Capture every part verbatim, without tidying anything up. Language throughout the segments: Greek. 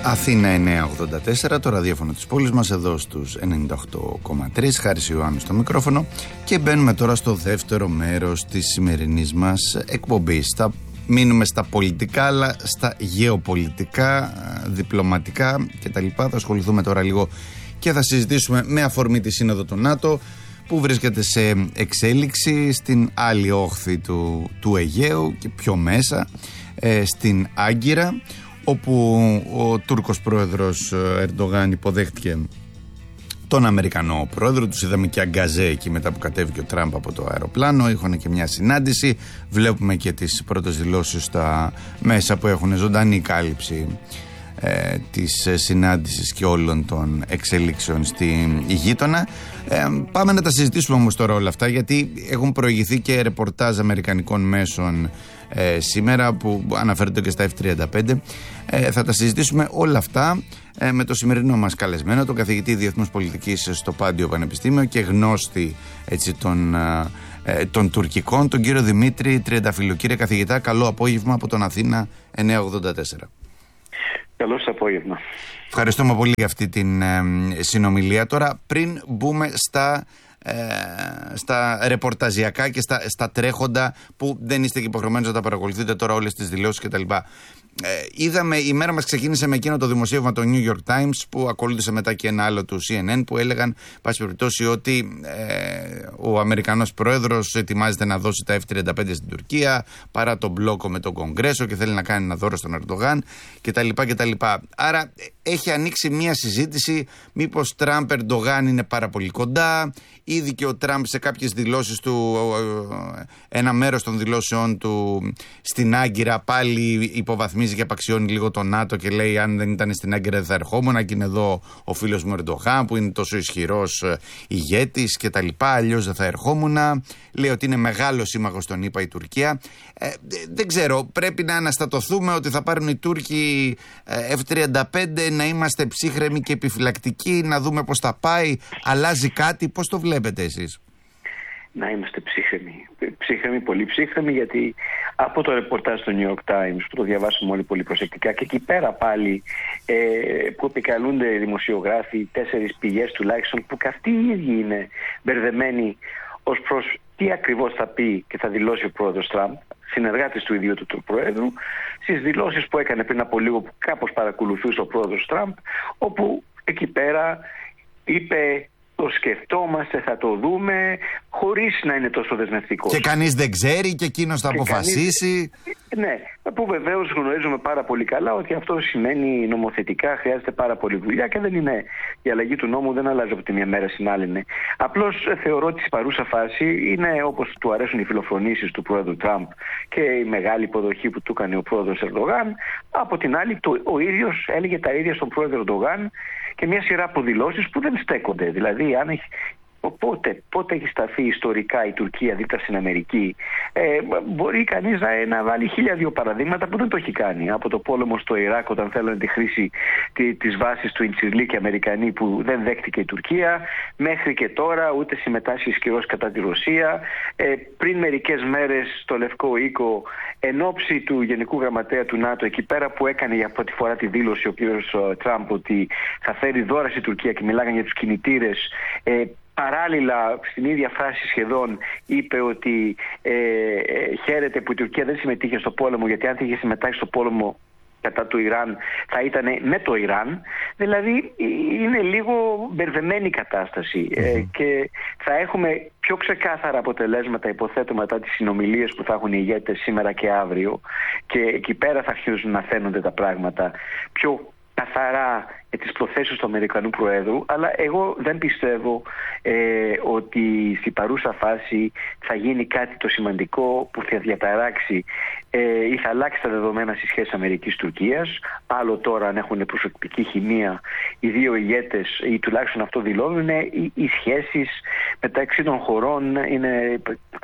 Αθήνα εννιακόσια ογδόντα τέσσερα, το ραδιόφωνο της πόλης μας, εδώ στους ενενήντα οκτώ κόμμα τρία. Χάρης Ιωάννου στο μικρόφωνο και μπαίνουμε τώρα στο δεύτερο μέρος της σημερινής μας εκπομπής. Θα μείνουμε στα πολιτικά, αλλά στα γεωπολιτικά, διπλωματικά κτλ. Θα ασχοληθούμε τώρα λίγο και θα συζητήσουμε με αφορμή τη Σύνοδο του ΝΑΤΟ, που βρίσκεται σε εξέλιξη στην άλλη όχθη του, του Αιγαίου και πιο μέσα, ε, στην Άγκυρα, όπου ο Τούρκος πρόεδρος Ερντογάν υποδέχτηκε τον Αμερικανό πρόεδρο. Τους είδαμε και αγκαζέ εκεί μετά που κατέβηκε ο Τραμπ από το αεροπλάνο. Είχαν και μια συνάντηση. Βλέπουμε και τις πρώτες δηλώσεις στα μέσα που έχουν ζωντανή κάλυψη ε, της συνάντησης και όλων των εξελίξεων στη γείτονα. Ε, πάμε να τα συζητήσουμε όμως τώρα όλα αυτά, γιατί έχουν προηγηθεί και ρεπορτάζ αμερικανικών μέσων ε, σήμερα που αναφέρονται και στα εφ τριάντα πέντε. Ε, θα τα συζητήσουμε όλα αυτά ε, με το σημερινό μας καλεσμένο, τον καθηγητή Διεθνούς Πολιτικής στο Πάντιο Πανεπιστήμιο και γνώστη έτσι, των, ε, των τουρκικών, τον κύριο Δημήτρη Τριανταφυλλου. Κύριε καθηγητά, καλό απόγευμα από τον Αθήνα εννιακόσια ογδόντα τέσσερα. Καλό σας απόγευμα. Ευχαριστούμε πολύ για αυτή την ε, συνομιλία. Τώρα, πριν μπούμε στα, ε, στα ρεπορταζιακά και στα, στα τρέχοντα, που δεν είστε και υποχρεωμένοι να τα παρακολουθείτε τώρα όλες τις δηλώσεις κτλ. Ε, είδαμε, η μέρα μας ξεκίνησε με εκείνο το δημοσίευμα το New York Times, που ακολούθησε μετά και ένα άλλο του σι εν εν, που έλεγαν, πάση περιπτώσει, ότι ε, ο Αμερικανός πρόεδρος ετοιμάζεται να δώσει τα εφ τριάντα πέντε στην Τουρκία παρά τον μπλόκο με τον Κογκρέσο και θέλει να κάνει ένα δώρο στον Ερντογάν κτλ. κτλ. Άρα έχει ανοίξει μια συζήτηση μήπως Τραμπ Ερντογάν είναι πάρα πολύ κοντά. Ήδη και ο Τραμπ σε κάποιες δηλώσεις του, ένα μέρος των δηλώσεών του στην Άγκυρα, πάλι υποβαθμίζει και απαξιώνει λίγο το ΝΑΤΟ και λέει αν δεν ήταν στην Άγκυρα δεν θα ερχόμουν, και είναι εδώ ο φίλος μου Ερντογάν που είναι τόσο ισχυρός ηγέτης και τα λοιπά, αλλιώς δεν θα ερχόμουν. Λέει ότι είναι μεγάλος σύμμαχος των ΗΠΑ η Τουρκία. Ε, δεν ξέρω, πρέπει να αναστατωθούμε ότι θα πάρουν οι Τούρκοι εφ τριάντα πέντε, να είμαστε ψύχρεμοι και επιφυλακτικοί, να δούμε πώς θα πάει, αλλάζει κάτι, πώς το βλέπετε εσείς? Να είμαστε ψύχρεμοι, ψύχρεμοι, πολύ ψύχρεμοι, γιατί από το ρεπορτάζ του New York Times που το διαβάσουμε όλοι πολύ προσεκτικά και εκεί πέρα πάλι ε, που επικαλούνται δημοσιογράφοι, τέσσερις πηγές τουλάχιστον, που και αυτοί οι ίδιοι είναι μπερδεμένοι ως προς τι ακριβώς θα πει και θα δηλώσει ο πρόεδρος Τραμπ, συνεργάτης του ίδιου του, του πρόεδρου, στις δηλώσεις που έκανε πριν από λίγο, που κάπως παρακολουθούσε ο πρόεδρος Τραμπ, όπου εκεί πέρα είπε το σκεφτόμαστε, θα το δούμε, χωρίς να είναι τόσο δεσμευτικό. Και κανείς δεν ξέρει και εκείνος θα και αποφασίσει. Κανείς... Ναι, που βεβαίως γνωρίζουμε πάρα πολύ καλά ότι αυτό σημαίνει νομοθετικά χρειάζεται πάρα πολύ δουλειά και δεν είναι, η αλλαγή του νόμου δεν αλλάζει από τη μία μέρα στην άλλη. Ναι. Απλώς θεωρώ ότι στη παρούσα φάση είναι όπως του αρέσουν οι φιλοφρονήσεις του πρόεδρου Τραμπ και η μεγάλη υποδοχή που του έκανε ο πρόεδρος Ερντογάν. Από την άλλη, το, ο ίδιος έλεγε τα ίδια στον πρόεδρο Ερντογάν και μια σειρά από δηλώσεις που δεν στέκονται. Δηλαδή, αν έχει, πότε, πότε έχει σταθεί ιστορικά η Τουρκία δίπλα στην Αμερική, ε, μπορεί κανείς να, να βάλει χίλια δύο παραδείγματα που δεν το έχει κάνει. Από το πόλεμο στο Ιράκ, όταν θέλουν τη χρήση τη, της βάσης του Ιντσιρλίκ Αμερικανοί, που δεν δέχτηκε η Τουρκία, μέχρι και τώρα ούτε συμμετάσχει ισχυρός κατά τη Ρωσία. Ε, πριν μερικές μέρες στο Λευκό Οίκο, εν ώψη του Γενικού Γραμματέα του ΝΑΤΟ, εκεί πέρα που έκανε για πρώτη φορά τη δήλωση ο κ. Τραμπ ότι θα φέρει δώρα στη Τουρκία και μιλάγαν για τους κινητήρες, ε, παράλληλα στην ίδια φράση σχεδόν είπε ότι ε, ε, χαίρεται που η Τουρκία δεν συμμετείχε στο πόλεμο, γιατί αν είχε συμμετάσχει στο πόλεμο κατά του Ιράν θα ήταν με το Ιράν. Δηλαδή είναι λίγο μπερδεμένη η κατάσταση mm. ε, και θα έχουμε πιο ξεκάθαρα αποτελέσματα, υποθέτω, μετά τις συνομιλίες που θα έχουν οι ηγέτες σήμερα και αύριο, και εκεί πέρα θα αρχίσουν να φαίνονται τα πράγματα πιο καθαρά ε, τις προθέσεις του Αμερικανού Προέδρου, αλλά εγώ δεν πιστεύω ε, ότι στην παρούσα φάση θα γίνει κάτι το σημαντικό που θα διαταράξει ε, ή θα αλλάξει τα δεδομένα στις σχέσεις Αμερικής-Τουρκίας. Άλλο τώρα αν έχουν προσωπική χημεία οι δύο ηγέτες, ή τουλάχιστον αυτό δηλώνουν, οι, οι σχέσεις μεταξύ των χωρών είναι,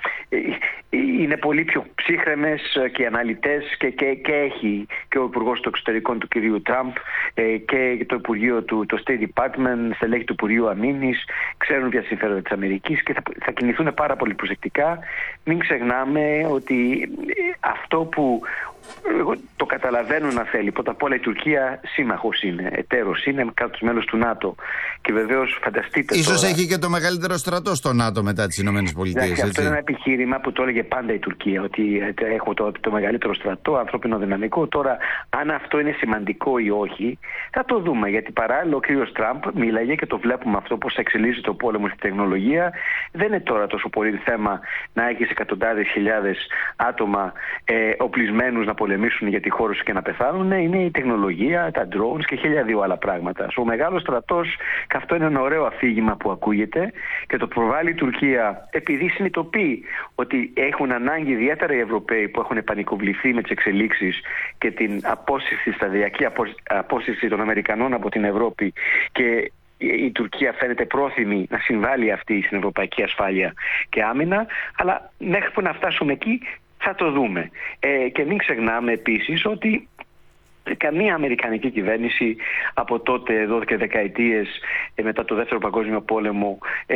είναι πολύ πιο ψύχρεμες και αναλυτές και, και, και έχει και ο Υπουργός των Εξωτερικών του κ. Τραμπ ε, και το Υπουργείο του, το State Department, στελέχη του Υπουργείου Αμήνης, ξέρουν ποια συμφέροντα της Αμερικής και θα, θα κινηθούν πάρα πολύ προσεκτικά. Μην ξεχνάμε ότι αυτό που εγώ το καταλαβαίνω να θέλει. Πρώτα απ' όλα η Τουρκία σύμμαχος είναι, εταίρος είναι, κράτος μέλος του ΝΑΤΟ. Και βεβαίως φανταστείτε. Ίσως τώρα... έχει και το μεγαλύτερο στρατό στο ΝΑΤΟ μετά τις Ηνωμένες Πολιτείες. Αυτό είναι ένα επιχείρημα που το έλεγε πάντα η Τουρκία, ότι έχω το, το μεγαλύτερο στρατό, ανθρώπινο δυναμικό. Τώρα, αν αυτό είναι σημαντικό ή όχι, θα το δούμε. Γιατί παράλληλα ο κύριος Τραμπ μίλαγε και το βλέπουμε αυτό, πώς εξελίσσεται ο πόλεμος και η τεχνολογία. Δεν είναι τώρα τόσο πολύ θέμα να έχεις εκατοντάδες χιλιάδες άτομα ε, οπλισμένους να πολεμήσουν για τη χώρα σου και να πεθάνουν. Είναι η τεχνολογία, τα drones και χίλια δύο άλλα πράγματα. Ο μεγάλος στρατός, και αυτό είναι ένα ωραίο αφήγημα που ακούγεται και το προβάλλει η Τουρκία, επειδή συνειδητοποιεί ότι έχουν ανάγκη, ιδιαίτερα οι Ευρωπαίοι που έχουν πανικοβληθεί με τις εξελίξεις και την απόσυρση, σταδιακή απόσυρση των Αμερικανών από την Ευρώπη, και η Τουρκία φαίνεται πρόθυμη να συμβάλλει αυτή στην ευρωπαϊκή ασφάλεια και άμυνα, αλλά μέχρι που να φτάσουμε εκεί θα το δούμε. Ε, και μην ξεχνάμε επίσης ότι καμία αμερικανική κυβέρνηση από τότε, εδώ και δεκαετίες μετά το Δεύτερο Παγκόσμιο Πόλεμο, ε,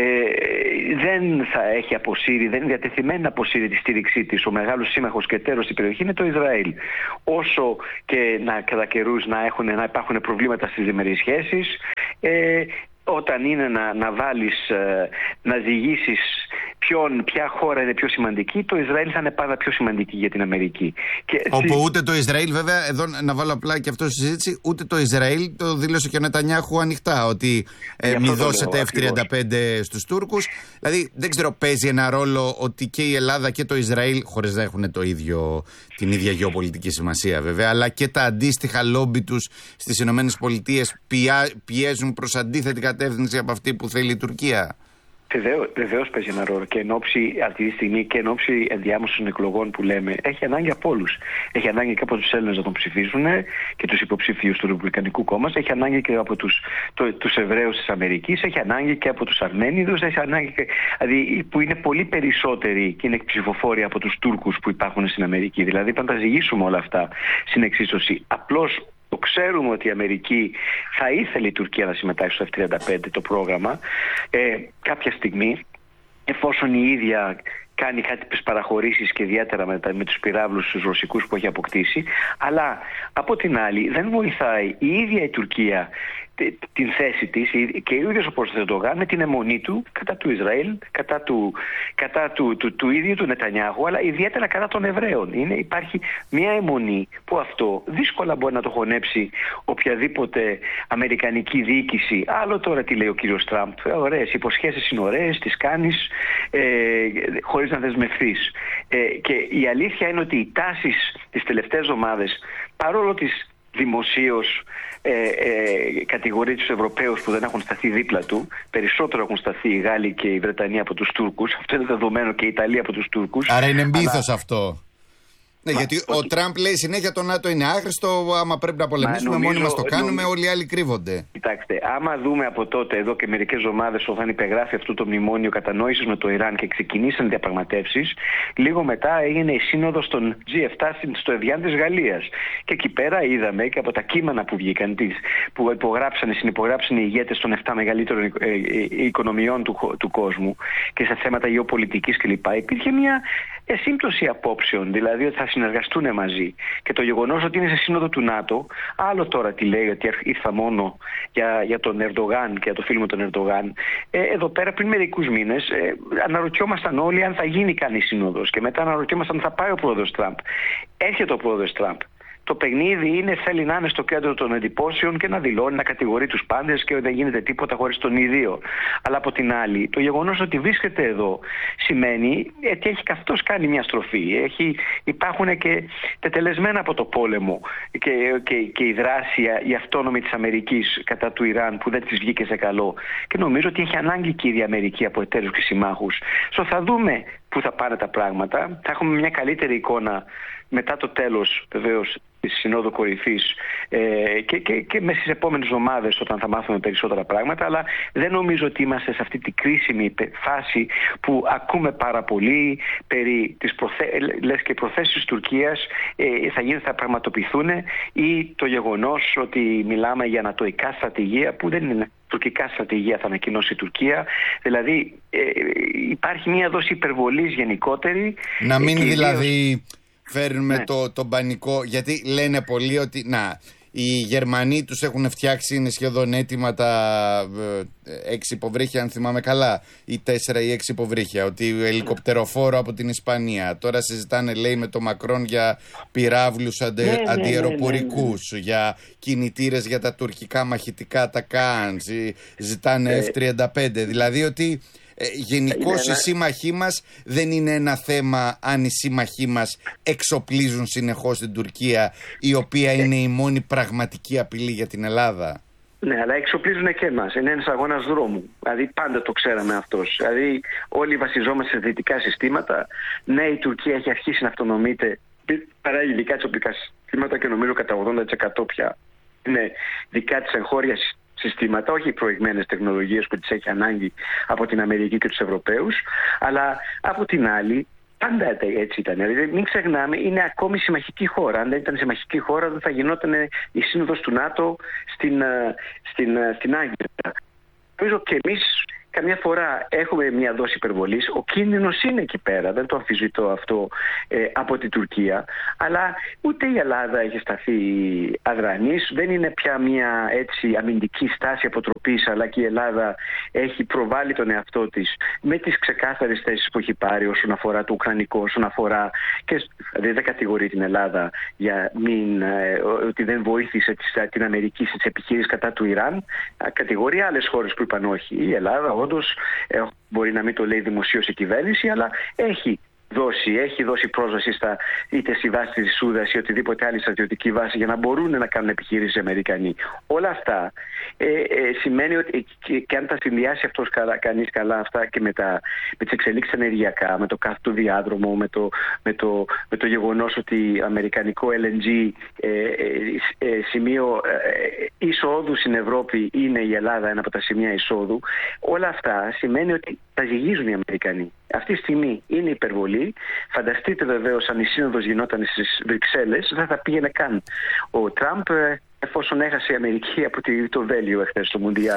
δεν θα έχει αποσύρει, δεν είναι διατεθειμένη να αποσύρει τη στήριξή της. Ο μεγάλος σύμμαχος και εταίρος στην περιοχή είναι το Ισραήλ. Όσο και να, κατά καιρούς να, έχουν, να υπάρχουν προβλήματα στις διμερείς σχέσεις, ε, όταν είναι να, να βάλεις, να ζυγίσεις ποιον, ποια χώρα είναι πιο σημαντική, το Ισραήλ θα είναι πάντα πιο σημαντική για την Αμερική. Και όπου ούτε το Ισραήλ, βέβαια, εδώ να βάλω απλά και αυτό στη συζήτηση, ούτε το Ισραήλ, το δήλωσε και ο Νετανιάχου ανοιχτά, ότι ε, μη δώσετε εφ τριάντα πέντε στους Τούρκους. Δηλαδή δεν ξέρω, παίζει ένα ρόλο ότι και η Ελλάδα και το Ισραήλ, χωρίς να έχουν το ίδιο, την ίδια γεωπολιτική σημασία βέβαια, αλλά και τα αντίστοιχα λόμπι τους στις Ηνωμένες Πολιτείες πιέζουν προς αντίθετη κατεύθυνση από αυτή που θέλει η Τουρκία. Βεβαίως παίζει ένα ρόλο, και εν ώψη αυτή τη στιγμή και εν ώψη ενδιάμεσων εκλογών που λέμε, έχει ανάγκη από όλους. Έχει ανάγκη και από τους Έλληνες να τον ψηφίσουν και τους υποψηφίους του Ρεπουμπλικανικού Κόμματος, έχει ανάγκη και από τους, το, τους Εβραίους της Αμερικής, έχει ανάγκη και από τους Αρμένιδους, έχει ανάγκη και, δηλαδή, που είναι πολύ περισσότεροι και είναι ψηφοφόροι από τους Τούρκους που υπάρχουν στην Αμερική. Δηλαδή, πάντα τα ζυγίσουμε όλα αυτά στην εξίσωση. Απλώς το ξέρουμε ότι η Αμερική θα ήθελε η Τουρκία να συμμετάσχει στο εφ τριάντα πέντε το πρόγραμμα ε, κάποια στιγμή, εφόσον η ίδια κάνει κάποιες παραχωρήσεις και ιδιαίτερα με, με τους πυράβλους τους ρωσικούς που έχει αποκτήσει, αλλά από την άλλη δεν βοηθάει η ίδια η Τουρκία την θέση της και ο ίδιος ο Ερντογάν με την αιμονή του κατά του Ισραήλ, κατά του, κατά του, του, του ίδιου του Νετανιάχου, αλλά ιδιαίτερα κατά των Εβραίων. Είναι, υπάρχει μια αιμονή που αυτό δύσκολα μπορεί να το χωνέψει οποιαδήποτε αμερικανική διοίκηση. Άλλο τώρα τι λέει ο κύριος Τραμπ. Ωραίες υποσχέσεις είναι ωραίες, τις κάνεις ε, χωρίς να δεσμευθείς. Ε, και η αλήθεια είναι ότι οι τάσεις τις τελευταίες εβδομάδες, παρόλο τις δημοσίως ε, ε, κατηγορεί τους Ευρωπαίους που δεν έχουν σταθεί δίπλα του, περισσότερο έχουν σταθεί οι Γάλλοι και η Βρετανία από τους Τούρκους, αυτό είναι δεδομένο, και η Ιταλία από τους Τούρκους. Άρα είναι μύθος αλλά... αυτό. Ναι, Μα, γιατί όχι. ο Τραμπ λέει συνέχεια το ΝΑΤΟ είναι άχρηστο, άμα πρέπει να πολεμήσουμε μόνοι μας το κάνουμε, νομίζω... όλοι οι άλλοι κρύβονται. Κοιτάξτε, άμα δούμε από τότε, εδώ και μερικές εβδομάδες, όταν υπεγράφει αυτό το μνημόνιο κατανόησης με το Ιράν και ξεκινήσαν διαπραγματεύσεις, λίγο μετά έγινε η σύνοδος των τζι επτά στο Εβιάν της Γαλλίας. Και εκεί πέρα είδαμε και από τα κείμενα που βγήκαν, που υπογράψαν, συνυπογράψαν οι ηγέτες των επτά μεγαλύτερων οικονομιών του, του κόσμου και σε θέματα γεωπολιτικής κλπ. Υπήρχε μια σύμπτωση απόψεων, δηλαδή ότι θα συνεργαστούν μαζί. Και το γεγονός ότι είναι σε σύνοδο του ΝΑΤΟ, άλλο τώρα τι λέει, ότι ήρθα μόνο για, για τον Ερντογάν και για το φίλο μου τον Ερντογάν. Ε, εδώ πέρα πριν μερικούς μήνες ε, αναρωτιόμασταν όλοι αν θα γίνει καν η σύνοδος, και μετά αναρωτιόμασταν αν θα πάει ο πρόεδρος Τραμπ. Έρχεται ο πρόεδρος Τραμπ. Το παιχνίδι είναι, θέλει να είναι στο κέντρο των εντυπώσεων και να δηλώνει, να κατηγορεί τους πάντες και δεν γίνεται τίποτα χωρίς τον ίδιο. Αλλά από την άλλη, το γεγονός ότι βρίσκεται εδώ σημαίνει ότι έχει καθώς κάνει μια στροφή. Έχει, υπάρχουν και τετελεσμένα από το πόλεμο και, και, και η δράση η αυτόνομη της Αμερικής κατά του Ιράν που δεν της βγήκε σε καλό. Και νομίζω ότι έχει ανάγκη και η ίδια Αμερική από εταίρους και συμμάχους. So, θα δούμε πού θα πάνε τα πράγματα. Θα έχουμε μια καλύτερη εικόνα μετά το τέλος βεβαίως της Συνόδου Κορυφής ε, και, και, και μέσα στις επόμενες εβδομάδες όταν θα μάθουμε περισσότερα πράγματα, αλλά δεν νομίζω ότι είμαστε σε αυτή την κρίσιμη φάση που ακούμε πάρα πολύ περί τις προθε... λες και προθέσεις της Τουρκίας ε, θα, γίνει, θα πραγματοποιηθούν, ή το γεγονός ότι μιλάμε για ανατοϊκά στρατηγία που δεν είναι τουρκικά στρατηγία, θα ανακοινώσει η Τουρκία. Δηλαδή ε, υπάρχει μια δόση υπερβολής γενικότερη. Να μην δηλαδή φέρνουμε ναι. το, το πανικό, γιατί λένε πολλοί ότι να, οι Γερμανοί τους έχουν φτιάξει, είναι σχεδόν έτοιμα τα ε, έξι υποβρύχια, αν θυμάμαι καλά, ή τέσσερα ή έξι υποβρύχια, ότι ελικοπτεροφόρο από την Ισπανία. Τώρα συζητάνε, λέει, με το Μακρόν για πυράβλους αντι, ναι, αντιεροπορικούς, ναι, ναι, ναι. για κινητήρες για τα τουρκικά μαχητικά, τα Καν, ζητάνε ε, εφ τριάντα πέντε, δηλαδή ότι Ε, γενικώς οι σύμμαχοί μας δεν είναι ένα θέμα αν οι σύμμαχοί μας εξοπλίζουν συνεχώς την Τουρκία, η οποία ε, είναι η μόνη πραγματική απειλή για την Ελλάδα. Ναι, αλλά εξοπλίζουν και εμάς. Είναι ένας αγώνας δρόμου. Δηλαδή πάντα το ξέραμε αυτός. Δηλαδή όλοι βασιζόμαστε σε δυτικά συστήματα. Ναι, η Τουρκία έχει αρχίσει να αυτονομείται, παράγει δικά της οπλικά συστήματα και νομίζω κατά ογδόντα τοις εκατό πια είναι δικά της εγχώρια συστήματα, όχι οι προηγμένες τεχνολογίες που τις έχει ανάγκη από την Αμερική και τους Ευρωπαίους, αλλά από την άλλη πάντα έτσι ήταν. Δηλαδή, μην ξεχνάμε, είναι ακόμη συμμαχική χώρα. Αν δεν ήταν συμμαχική χώρα, δεν θα γινόταν η σύνοδος του ΝΑΤΟ στην, στην, στην Άγκυρα. Νομίζω και εμείς καμιά φορά έχουμε μια δόση υπερβολής. Ο κίνδυνος είναι εκεί πέρα, δεν το αμφισβητώ αυτό, ε, από την Τουρκία. Αλλά ούτε η Ελλάδα έχει σταθεί αδρανής. Δεν είναι πια μια έτσι αμυντική στάση αποτροπής, αλλά και η Ελλάδα έχει προβάλει τον εαυτό της με τις ξεκάθαρες θέσεις που έχει πάρει όσον αφορά το ουκρανικό, όσον αφορά. Και δηλαδή δεν κατηγορεί την Ελλάδα για μην, ε, ότι δεν βοήθησε την Αμερική στις επιχείρησεις κατά του Ιράν. Κατηγορεί άλλες χώρες που είπαν όχι. Η Ελλάδα, όντως, ε, μπορεί να μην το λέει δημοσίως η κυβέρνηση, αλλά έχει δώσει, έχει δώσει πρόσβαση στα, είτε στη βάση της Σούδας ή οτιδήποτε άλλη στρατιωτική βάση για να μπορούν να κάνουν επιχείρησεις οι Αμερικανοί. Όλα αυτά ε, ε, σημαίνει ότι και, και αν τα συνδυάσει αυτός καλά, κανείς καλά αυτά και με, τα, με τις εξελίξεις ενεργειακά, με το κάθετο διάδρομο, με το, με το, με το γεγονός ότι αμερικανικό ελ εν τζι ε, ε, ε, σημείο ε, εισόδου στην Ευρώπη είναι η Ελλάδα ένα από τα σημεία εισόδου, όλα αυτά σημαίνει ότι τα ζυγίζουν οι Αμερικανοί. Αυτή τη στιγμή είναι υπερβολή. Φανταστείτε βεβαίως αν η σύνοδος γινόταν στις Βρυξέλλες, δεν θα πήγαινε καν ο Τραμπ, εφόσον έχασε η Αμερική από το Βέλιο εχθές στο Μουντιάλ.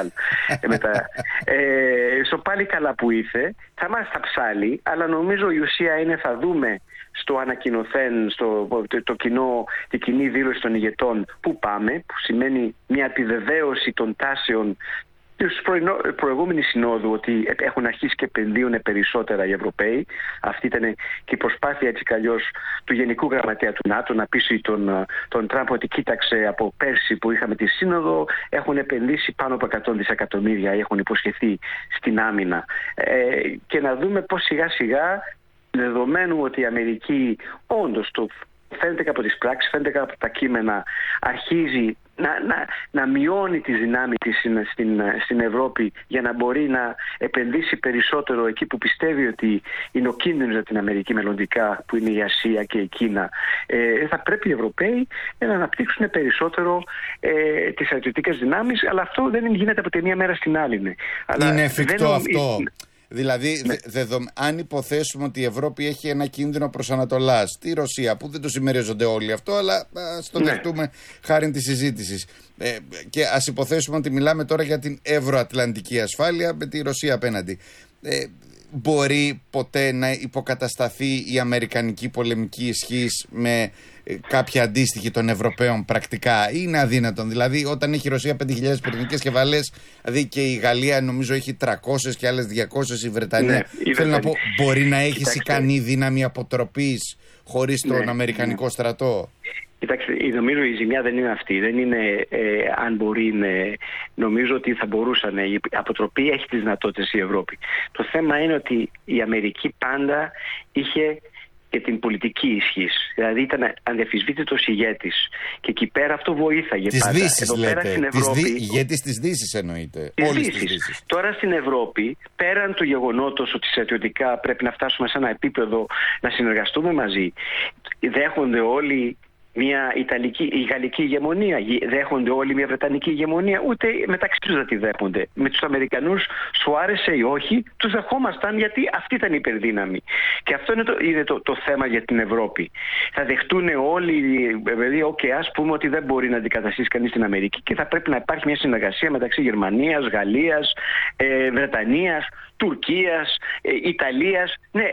ε, στο πάλι καλά που ήρθε, θα μας τα ψάλει, αλλά νομίζω η ουσία είναι θα δούμε στο ανακοινωθέν, στο το, το κοινό, την κοινή δήλωση των ηγετών που πάμε, που σημαίνει μια επιβεβαίωση των τάσεων της προηγούμενης συνόδου ότι έχουν αρχίσει και επενδύουν περισσότερα οι Ευρωπαίοι. Αυτή ήταν και η προσπάθεια έτσι καλλιώς του Γενικού Γραμματέα του ΝΑΤΟ να πείσει τον, τον Τραμπ ότι κοίταξε από πέρσι που είχαμε τη σύνοδο, έχουν επενδύσει πάνω από εκατό δισεκατομμύρια, έχουν υποσχεθεί στην άμυνα. Ε, και να δούμε πώς σιγά σιγά, δεδομένου ότι η Αμερική όντως το φαίνεται και από τις πράξεις, φαίνεται και από τα κείμενα, αρχίζει να, να, να μειώνει τις δυνάμεις της στην, στην, στην Ευρώπη για να μπορεί να επενδύσει περισσότερο εκεί που πιστεύει ότι είναι ο κίνδυνος για την Αμερική μελλοντικά, που είναι η Ασία και η Κίνα. Ε, θα πρέπει οι Ευρωπαίοι να αναπτύξουν περισσότερο ε, τις στρατιωτικές δυνάμεις, αλλά αυτό δεν γίνεται από τη μία μέρα στην άλλη. Ναι. Αλλά είναι εφικτό δεν... αυτό. Δηλαδή, ναι. δε, δε, αν υποθέσουμε ότι η Ευρώπη έχει ένα κίνδυνο προς Ανατολάς, τη Ρωσία, που δεν το συμμερίζονται όλοι αυτό, αλλά ας το ναι. δεχτούμε χάρη της συζήτησης. Ε, και ας υποθέσουμε ότι μιλάμε τώρα για την ευρωατλαντική ασφάλεια με τη Ρωσία απέναντι. Ε, μπορεί ποτέ να υποκατασταθεί η αμερικανική πολεμική ισχύς με κάποια αντίστοιχη των Ευρωπαίων πρακτικά? Είναι αδύνατον? Δηλαδή, όταν έχει η Ρωσία πέντε χιλιάδες πυρηνικές κεφαλές, δηλαδή και η Γαλλία νομίζω έχει τριακόσιες και άλλες διακόσιες, η Βρετανία. Ναι, θέλω να πω, μπορεί να έχει Κοιτάξτε. ικανή δύναμη αποτροπής χωρίς τον ναι, αμερικανικό ναι. στρατό? Κοιτάξτε, νομίζω η ζημιά δεν είναι αυτή. Δεν είναι ε, αν μπορεί. Είναι, νομίζω ότι θα μπορούσαν. Η αποτροπή έχει τις δυνατότητες η Ευρώπη. Το θέμα είναι ότι η Αμερική πάντα είχε και την πολιτική ισχύς. Δηλαδή ήταν ανδιαφυσβήτητος ηγέτης. Και εκεί πέρα αυτό βοήθαγε της πάντα. Δύσης, εδώ λέτε. Πέρα στην Ευρώπη, της δι... ηγέτης της Δύσης εννοείται. Όλης της Δύσης. Τώρα στην Ευρώπη, πέραν του γεγονότος ότι στρατιωτικά πρέπει να φτάσουμε σε ένα επίπεδο να συνεργαστούμε μαζί, δέχονται όλοι μια Ιταλική ή Γαλλική ηγεμονία, δέχονται όλοι μια Βρετανική ηγεμονία, ούτε μεταξύ τους δεν τη δέχονται. Με τους Αμερικανούς, σου άρεσε ή όχι, τους δεχόμασταν γιατί αυτή ήταν η υπερδύναμη. Και αυτό είναι το, είναι το, το θέμα για την Ευρώπη. Θα δεχτούν όλοι, δηλαδή, okay, ας πούμε ότι δεν μπορεί να αντικαταστήσει κανείς την Αμερική και θα πρέπει να υπάρχει μια συνεργασία μεταξύ Γερμανίας, Γαλλίας, ε, Βρετανίας, Τουρκίας, ε, Ιταλίας. Ναι.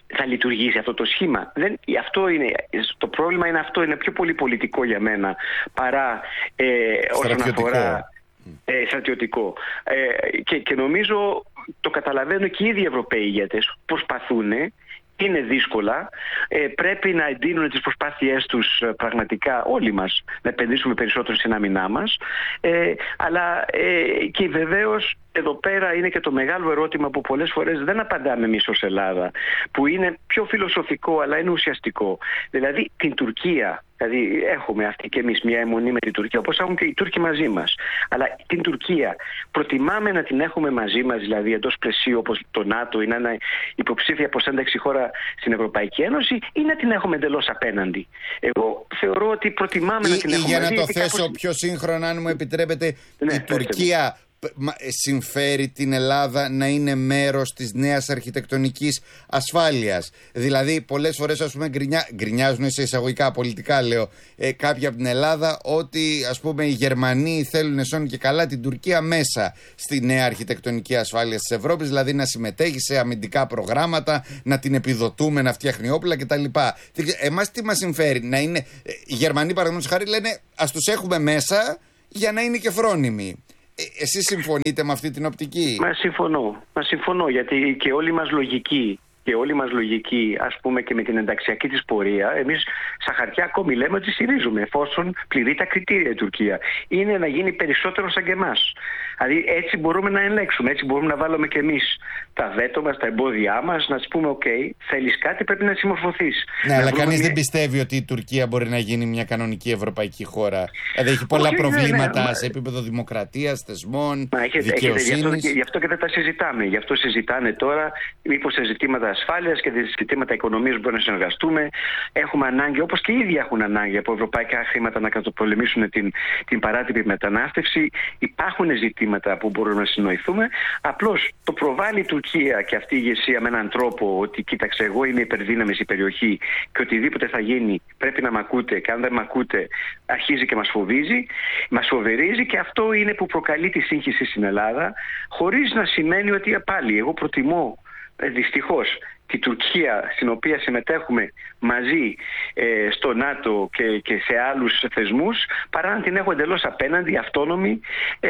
θα λειτουργήσει αυτό το σχήμα. Δεν, αυτό είναι, το πρόβλημα είναι αυτό, είναι πιο πολύ πολιτικό για μένα παρά ε, όσον αφορά ε, στρατιωτικό. Ε, και, και νομίζω το καταλαβαίνουν και οι ίδιοι Ευρωπαίοι ηγέτες, προσπαθούν. Είναι δύσκολα, ε, πρέπει να εντείνουν τις προσπάθειές τους ε, πραγματικά όλοι μας, να επενδύσουμε περισσότερο στην άμυνά μας, ε, αλλά ε, και βεβαίως εδώ πέρα είναι και το μεγάλο ερώτημα που πολλές φορές δεν απαντάμε εμείς ως Ελλάδα, που είναι πιο φιλοσοφικό αλλά είναι ουσιαστικό. Δηλαδή την Τουρκία, δηλαδή έχουμε αυτή και εμείς μια αιμονή με την Τουρκία, όπως έχουν και οι Τούρκοι μαζί μας. Αλλά την Τουρκία προτιμάμε να την έχουμε μαζί μας, δηλαδή εντός πλαισίου όπως το ΝΑΤΟ ή να είναι υποψήφια προς ένταξη χώρα στην Ευρωπαϊκή Ένωση, ή να την έχουμε εντελώς απέναντι. Εγώ θεωρώ ότι προτιμάμε ή, να την έχουμε για μαζί. Για να το θέσω κάπως πιο σύγχρονα, αν μου επιτρέπετε, ναι, η Τουρκία συμφέρει την Ελλάδα να είναι μέρος της νέας αρχιτεκτονικής ασφάλειας. Δηλαδή πολλές φορές, ας πούμε, γκρινιά, γκρινιάζουν σε εισαγωγικά πολιτικά, λέω, ε, κάποιοι από την Ελλάδα, ότι ας πούμε οι Γερμανοί θέλουν σώνει και καλά την Τουρκία μέσα στη νέα αρχιτεκτονική ασφάλεια της Ευρώπης, δηλαδή να συμμετέχει σε αμυντικά προγράμματα, να την επιδοτούμε, να φτιάχνει όπλα κτλ. Εμάς τι μας συμφέρει? Να είναι, οι Γερμανοί παραδείγματος χάρη λένε ας τους έχουμε μέσα για να είναι και φρόνιμοι. Ε, εσείς συμφωνείτε με αυτή την οπτική? Μα συμφωνώ, μα συμφωνώ, γιατί και όλη μας λογική και όλη μας λογική, ας πούμε, και με την ενταξιακή της πορεία, εμείς στα χαρτιά ακόμη λέμε ότι στηρίζουμε, εφόσον πληρεί τα κριτήρια η Τουρκία. Είναι να γίνει περισσότερο σαν και εμάς. Δηλαδή έτσι μπορούμε να ελέγξουμε, έτσι μπορούμε να βάλουμε και εμείς τα βέτο μας, τα εμπόδια μας, να της πούμε: «ΟΚ, okay, θέλεις κάτι, πρέπει να συμμορφωθείς». Ναι, αλλά κανείς μια... δεν πιστεύει ότι η Τουρκία μπορεί να γίνει μια κανονική ευρωπαϊκή χώρα. Δηλαδή έχει πολλά Όχι, προβλήματα ναι, ναι, σε επίπεδο δημοκρατίας, θεσμών, δικαιοσύνης. Γι' αυτό, γι' αυτό και δεν τα συζητάμε. Γι' αυτό συζητάνε τώρα, μήπως σε ζητήματα ασφάλειας και σε ζητήματα οικονομίας μπορούμε να συνεργαστούμε. Έχουμε ανάγκη, όπως και οι ίδιοι έχουν ανάγκη, από ευρωπαϊκά χρήματα να καταπολεμήσουν την, την παράτυπη μετανάστευση. Υπάρχουν ζητήματα που μπορούμε να συνοηθούμε. Απλώς το προβάλλει η Τουρκία και αυτή η ηγεσία με έναν τρόπο ότι κοίταξε, εγώ είμαι υπερδύναμη στην περιοχή και οτιδήποτε θα γίνει πρέπει να μ' ακούτε, και αν δεν μ' ακούτε αρχίζει και μας φοβίζει, μας φοβερίζει, και αυτό είναι που προκαλεί τη σύγχυση στην Ελλάδα, χωρίς να σημαίνει ότι πάλι εγώ προτιμώ δυστυχώς τη Τουρκία, στην οποία συμμετέχουμε μαζί ε, στο ΝΑΤΟ και, και σε άλλους θεσμούς, παρά να την έχω εντελώς απέναντι, αυτόνομη ε,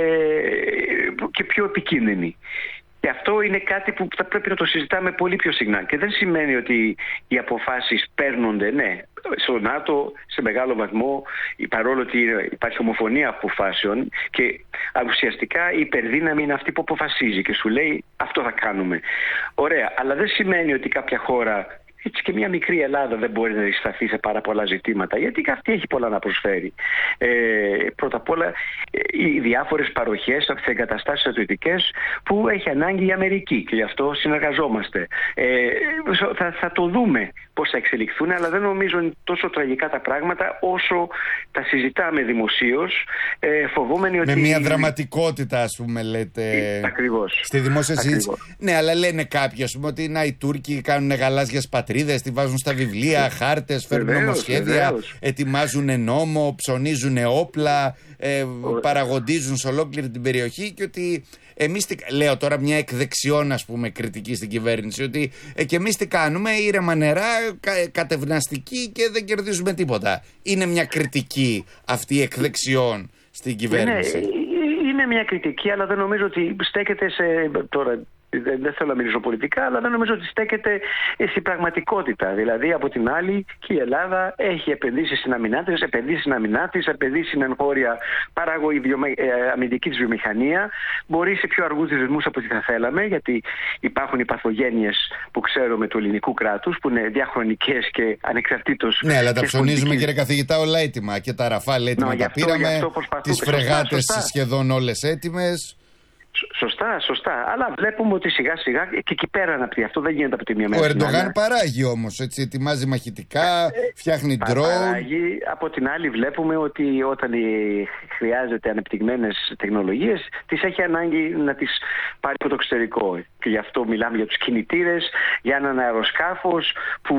και πιο επικίνδυνη. Και αυτό είναι κάτι που θα πρέπει να το συζητάμε πολύ πιο συχνά. Και δεν σημαίνει ότι οι αποφάσεις παίρνονται, ναι, στο ΝΑΤΟ σε μεγάλο βαθμό, παρόλο ότι υπάρχει ομοφωνία αποφάσεων, και ουσιαστικά η υπερδύναμη είναι αυτή που αποφασίζει και σου λέει αυτό θα κάνουμε. Ωραία, αλλά δεν σημαίνει ότι κάποια χώρα, έτσι και μια μικρή Ελλάδα, δεν μπορεί να δισταθεί σε πάρα πολλά ζητήματα, γιατί και αυτή έχει πολλά να προσφέρει. Ε, πρώτα απ' όλα, οι διάφορες παροχές από τις εγκαταστάσεις στρατιωτικές που έχει ανάγκη η Αμερική, και γι' αυτό συνεργαζόμαστε. Ε, θα, θα το δούμε πώς θα εξελιχθούν, αλλά δεν νομίζω είναι τόσο τραγικά τα πράγματα όσο τα συζητάμε δημοσίως, ε, φοβούμενοι ότι... Με μια δραματικότητα, ας πούμε, λέτε. Ακριβώς. Στη δημόσια συζήτηση. Ναι, αλλά λένε κάποιοι, ας πούμε, ότι να, οι Τούρκοι κάνουν γαλάζιες πατρίδες, τη βάζουν στα βιβλία, χάρτες, φέρνουν βεβαίως, νομοσχέδια, βεβαίως. ετοιμάζουν νόμο, ψωνίζουν όπλα, ε, παραγοντίζουν σε ολόκληρη την περιοχή, και ότι εμείς, λέω τώρα μια εκδεξιών, ας πούμε, κριτική στην κυβέρνηση, ότι ε, και εμείς τι κάνουμε, ήρεμα νερά, κα, κατευναστική, και δεν κερδίζουμε τίποτα. Είναι μια κριτική αυτή εκδεξιών στην κυβέρνηση. Είναι, είναι μια κριτική, αλλά δεν νομίζω ότι στέκεται σε... Τώρα, δεν θέλω να μιλήσω πολιτικά, αλλά δεν νομίζω ότι στέκεται στην πραγματικότητα. Δηλαδή, από την άλλη, και η Ελλάδα έχει επενδύσει στην αμυνά της, επενδύσει στην αμυνά της, επενδύσει στην εγχώρια παραγωγή βιομε... αμυντική της βιομηχανία. Μπορεί σε πιο αργούς ρυθμούς από ό,τι θα θέλαμε, γιατί υπάρχουν οι παθογένειες που ξέρουμε του ελληνικού κράτους, που είναι διαχρονικές και ανεξαρτήτως. Ναι, αλλά τα ψωνίζουμε, κύριε καθηγητά, όλα έτοιμα. Και τα Ραφάλ έτοιμα no, τα αυτό, πήραμε, τις φρεγάτες σχεδόν όλες έτοιμες. Σωστά, σωστά. Αλλά βλέπουμε ότι σιγά σιγά και εκεί πέρα αναπτύσσει. Αυτό δεν γίνεται από τη μία μέρα. Ο Ερντογάν παράγει όμως, έτσι, ετοιμάζει μαχητικά, φτιάχνει ντρόουν. Παράγει. Από την άλλη βλέπουμε ότι όταν χρειάζεται ανεπτυγμένες τεχνολογίες, τις έχει ανάγκη να τις πάρει από το εξωτερικό. Και γι' αυτό μιλάμε για τους κινητήρες, για έναν αεροσκάφος που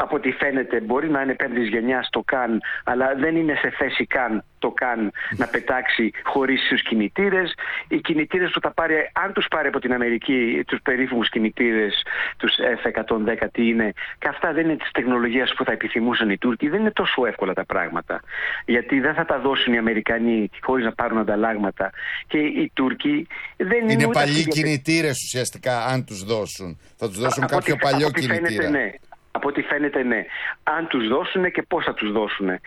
από ό,τι φαίνεται μπορεί να είναι πέμπτης γενιάς το καν, αλλά δεν είναι σε θέση καν το καν να πετάξει χωρίς τους κινητήρες. Οι κινητήρες που θα πάρει, αν τους πάρει από την Αμερική, τους περίφημους κινητήρες, τους εφ εκατόν δέκα τι είναι, και αυτά δεν είναι της τεχνολογίας που θα επιθυμούσαν οι Τούρκοι, δεν είναι τόσο εύκολα τα πράγματα. Γιατί δεν θα τα δώσουν οι Αμερικανοί χωρίς να πάρουν ανταλλάγματα. Και οι Τούρκοι δεν είναι. Είναι παλιοί κινητήρες ουσιαστικά, αν τους δώσουν. Θα τους δώσουν α, κάποιο από παλιό από κινητήρα. Φαίνεται, ναι. Από ό,τι φαίνεται, ναι. Αν τους δώσουν και πώς θα τους δώσουν. Ε,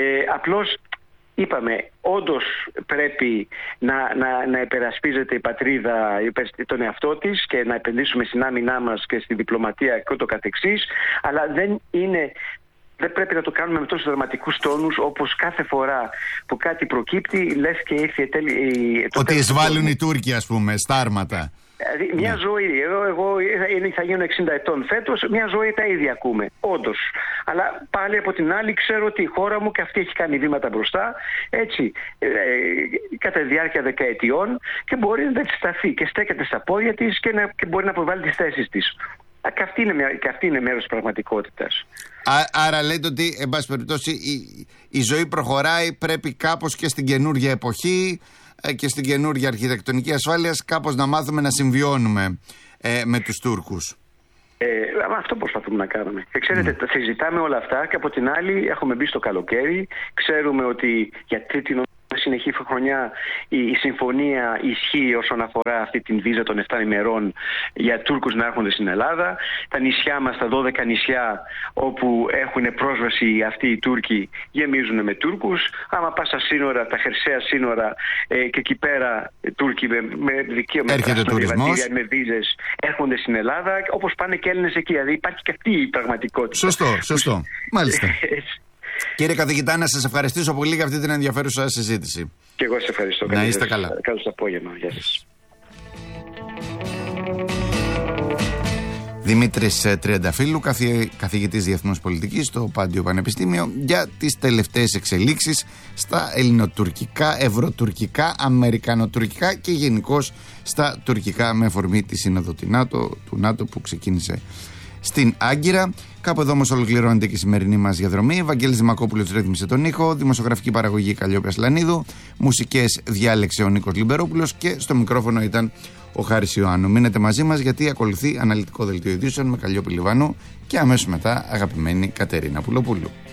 απλώς είπαμε, όντως πρέπει να, να, να υπερασπίζεται η πατρίδα τον εαυτό της και να επενδύσουμε στην άμυνά μας και στη διπλωματία και ούτω καθεξής, αλλά δεν είναι... Δεν πρέπει να το κάνουμε με τόσους δραματικούς τόνους, όπως κάθε φορά που κάτι προκύπτει, λες και ήρθε τέλει. Ότι εισβάλλουν οι Τούρκοι, ας πούμε, στα άρματα. Δηλαδή, μια ναι. ζωή, εδώ εγώ θα γίνω εξήντα ετών φέτος, μια ζωή τα ίδια ακούμε, όντως. Αλλά πάλι από την άλλη ξέρω ότι η χώρα μου και αυτή έχει κάνει βήματα μπροστά, έτσι, ε, κατά τη διάρκεια δεκαετιών και μπορεί να σταθεί και στέκεται στα πόδια της και, να, και μπορεί να προβάλλει τις θέσεις της. Και αυτή είναι, μια, και αυτή είναι μέρος της πραγματικότητας. Άρα λέτε ότι, εν πάση περιπτώσει, η, η ζωή προχωράει, πρέπει κάπως και στην καινούργια εποχή και στην καινούργια αρχιτεκτονική ασφάλειας κάπως να μάθουμε να συμβιώνουμε ε, με τους Τούρκους. Ε, αυτό προσπαθούμε να κάνουμε. Και ξέρετε, mm. συζητάμε όλα αυτά και από την άλλη έχουμε μπει στο καλοκαίρι. Ξέρουμε ότι για τρίτη συνεχή χρονιά η, η συμφωνία ισχύει όσον αφορά αυτή την βίζα των επτά ημερών για Τούρκους να έρχονται στην Ελλάδα. Τα νησιά μας, τα δώδεκα νησιά όπου έχουν πρόσβαση αυτοί οι Τούρκοι, γεμίζουν με Τούρκους. Άμα πας στα σύνορα, τα χερσαία σύνορα ε, και εκεί πέρα Τούρκοι με, με δικαίωμα με βίζες έρχονται στην Ελλάδα, όπως πάνε και Έλληνες εκεί. Δηλαδή υπάρχει και αυτή η πραγματικότητα. Σωστό, σωστό. Μάλιστα. Κύριε καθηγητά, να σας ευχαριστήσω πολύ για αυτή την ενδιαφέρουσα συζήτηση. Και εγώ σας ευχαριστώ. Να είστε καλά. Καλό σας απόγευμα. Γεια σας. Δημήτρης Τριανταφύλλου, καθηγητής Διεθνούς Πολιτικής στο Πάντιο Πανεπιστήμιο, για τις τελευταίες εξελίξεις στα ελληνοτουρκικά, ευρωτουρκικά, αμερικανοτουρκικά και γενικώς στα τουρκικά, με αφορμή τη Σύνοδο του ΝΑΤΟ που ξεκίνησε στην Άγκυρα. Κάπου εδώ όμως ολοκληρώνεται και η σημερινή μας διαδρομή. Βαγγέλης Δημακόπουλος ρύθμισε τον ήχο, δημοσιογραφική παραγωγή Καλλιόπη Ασλανίδου, μουσικές διάλεξε ο Νίκος Λιμπερόπουλος και στο μικρόφωνο ήταν ο Χάρης Ιωάννου. Μείνετε μαζί μας γιατί ακολουθεί αναλυτικό δελτίο ειδήσεων με Καλλιόπη Λιβάνου και αμέσως μετά αγαπημένη Κατερίνα Πουλοπούλου.